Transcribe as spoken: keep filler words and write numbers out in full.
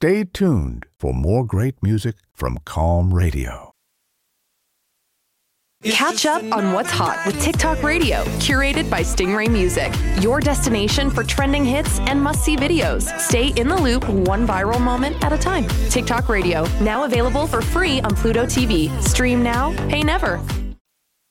Stay tuned for more great music from Calm Radio. Catch up on what's hot with TikTok Radio, curated by Stingray Music. Your destination for trending hits and must-see videos. Stay in the loop, one viral moment at a time. TikTok Radio, now available for free on Pluto T V. Stream now, pay never.